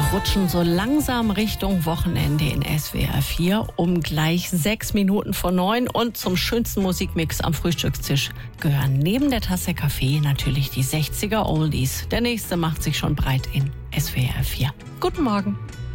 rutschen so langsam Richtung Wochenende in SWR 4 um gleich 6 Minuten vor 9. Und zum schönsten Musikmix am Frühstückstisch gehören neben der Tasse Kaffee natürlich die 60er Oldies. Der nächste macht sich schon breit in SWR 4. Guten Morgen.